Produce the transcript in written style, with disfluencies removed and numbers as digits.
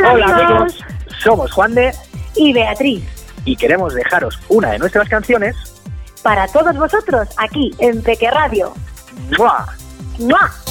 Hola amigos, somos Juan de y Beatriz y queremos dejaros una de nuestras canciones para todos vosotros aquí en Peque Radio. ¡Mua! ¡Mua!